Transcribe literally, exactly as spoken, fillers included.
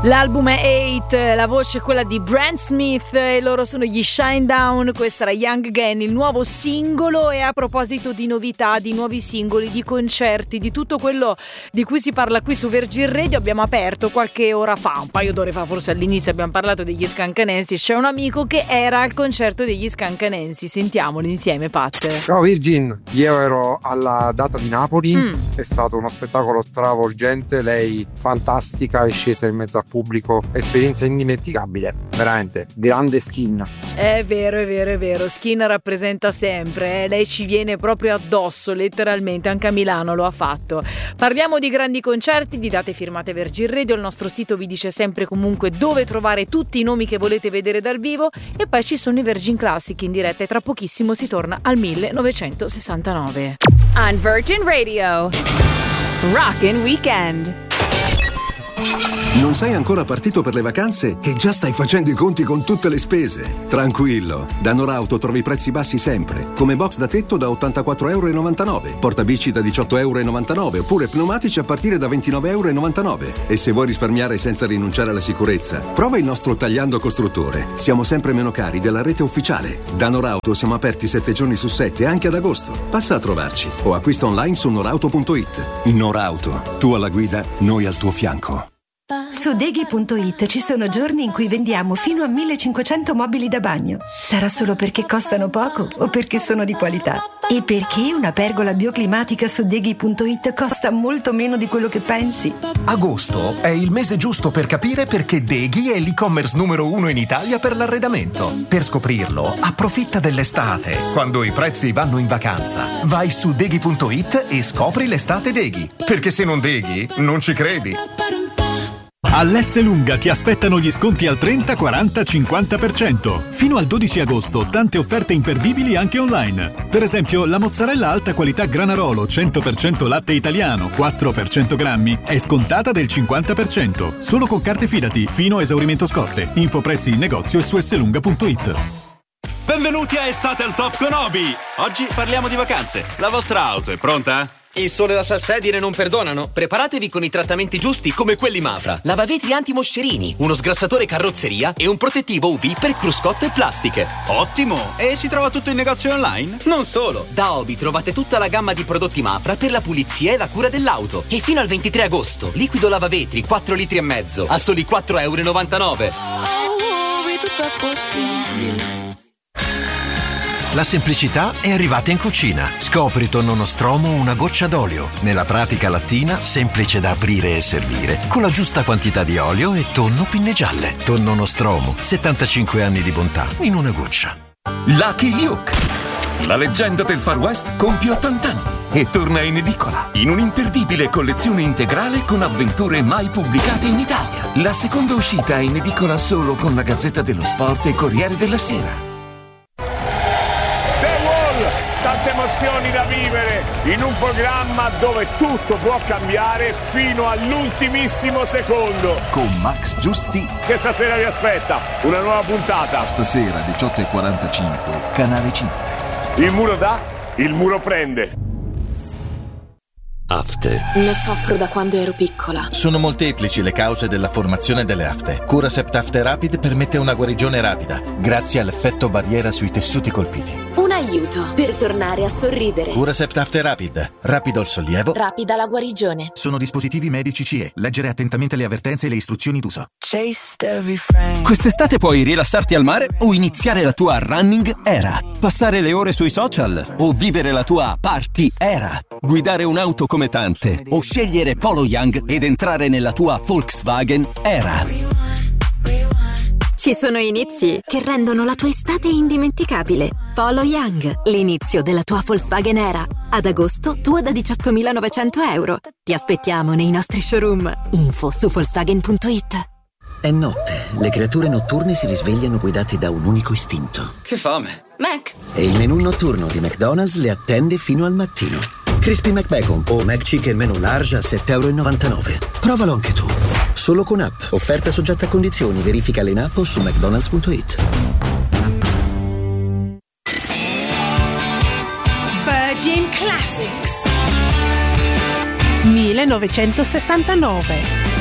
L'album è Eight, la voce è quella di Brent Smith e loro sono gli Shinedown. Questa era Young Again, il nuovo singolo. E a proposito di novità, di nuovi singoli, di concerti, di tutto quello di cui si parla qui su Virgin Radio, abbiamo aperto qualche ora fa, un paio d'ore fa forse, all'inizio abbiamo parlato degli Scancanensi. C'è un amico che era al concerto degli Scancanensi, sentiamolo insieme. Pat. Ciao Virgin, io ero alla data di Napoli, mm. è stato uno spettacolo stravolgente, lei fantastica, è scesa in mezzo a pubblico, esperienza indimenticabile, veramente grande Skin. È vero, è vero, è vero, Skin rappresenta sempre, eh? Lei ci viene proprio addosso, letteralmente, anche a Milano lo ha fatto. Parliamo di grandi concerti, di date firmate Virgin Radio, il nostro sito vi dice sempre comunque dove trovare tutti i nomi che volete vedere dal vivo, e poi ci sono i Virgin Classic in diretta e tra pochissimo si torna al millenovecentosessantanove. On Virgin Radio, Rockin' Weekend. Non sei ancora partito per le vacanze e già stai facendo i conti con tutte le spese? Tranquillo, da Norauto trovi prezzi bassi sempre, come box da tetto da ottantaquattro virgola novantanove euro, portabici da diciotto virgola novantanove euro oppure pneumatici a partire da ventinove virgola novantanove euro. E se vuoi risparmiare senza rinunciare alla sicurezza, prova il nostro Tagliando Costruttore. Siamo sempre meno cari della rete ufficiale. Da Norauto siamo aperti sette giorni su sette anche ad agosto. Passa a trovarci o acquista online su norauto punto it. Norauto, tu alla guida, noi al tuo fianco. Su Deghi punto it ci sono giorni in cui vendiamo fino a millecinquecento mobili da bagno. Sarà solo perché costano poco o perché sono di qualità? E perché una pergola bioclimatica su Deghi punto it costa molto meno di quello che pensi? Agosto è il mese giusto per capire perché Deghi è l'e-commerce numero uno in Italia per l'arredamento. Per scoprirlo, approfitta dell'estate, quando i prezzi vanno in vacanza. Vai su Deghi punto it e scopri l'estate Deghi. Perché se non Deghi, non ci credi. All'Esselunga ti aspettano gli sconti al trenta, quaranta, cinquanta per cento. Fino al dodici agosto tante offerte imperdibili anche online. Per esempio la mozzarella alta qualità Granarolo cento per cento latte italiano quattro per cento grammi è scontata del cinquanta per cento. Solo con carte Fidati fino a esaurimento scorte. Info prezzi in negozio e su esselunga punto it. Benvenuti a Estate al Top con Obi. Oggi parliamo di vacanze. La vostra auto è pronta? Il sole e la salsedine non perdonano? Preparatevi con i trattamenti giusti come quelli Mafra. Lavavetri anti-moscerini, uno sgrassatore carrozzeria e un protettivo U V per cruscotte e plastiche. Ottimo! E si trova tutto in negozio online? Non solo! Da Obi trovate tutta la gamma di prodotti Mafra per la pulizia e la cura dell'auto. E fino al ventitré agosto, liquido lavavetri quattro litri e mezzo a soli quattro virgola novantanove euro. Obi, tutto è possibile. La semplicità è arrivata in cucina. Scopri tonno nostromo una goccia d'olio. Nella pratica lattina, semplice da aprire e servire, con la giusta quantità di olio e tonno pinne gialle. Tonno nostromo, settantacinque anni di bontà in una goccia. Lucky Luke, la leggenda del Far West, compie ottanta anni e torna in edicola in un'imperdibile collezione integrale con avventure mai pubblicate in Italia. La seconda uscita è in edicola solo con la Gazzetta dello Sport e Corriere della Sera. Tante emozioni da vivere in un programma dove tutto può cambiare fino all'ultimissimo secondo. Con Max Giusti, che stasera vi aspetta una nuova puntata. Stasera diciotto e quarantacinque, Canale cinque. Il muro dà, il muro prende. Afte. Ne soffro da quando ero piccola. Sono molteplici le cause della formazione delle afte. Curacept Afte Rapid permette una guarigione rapida, grazie all'effetto barriera sui tessuti colpiti. Un aiuto per tornare a sorridere. Curacept Afte Rapid. Rapido il sollievo. Rapida la guarigione. Sono dispositivi medici C E. Leggere attentamente le avvertenze e le istruzioni d'uso. Quest'estate puoi rilassarti al mare o iniziare la tua running era. Passare le ore sui social o vivere la tua party era. Guidare un'auto come tante o scegliere Polo Young ed entrare nella tua Volkswagen era. Ci sono inizi che rendono la tua estate indimenticabile. Polo Young, l'inizio della tua Volkswagen era. Ad agosto, tua da diciottomilanovecento euro. Ti aspettiamo nei nostri showroom. Info su volkswagen punto it. È notte, le creature notturne si risvegliano guidate da un unico istinto. Che fame! Mac! E il menù notturno di McDonald's le attende fino al mattino. Crispy McBacon o McChicken menù large a sette virgola novantanove euro. Provalo anche tu. Solo con app. Offerta soggetta a condizioni. Verifica in app o su mcdonalds punto it. Virgin Classics millenovecentosessantanove.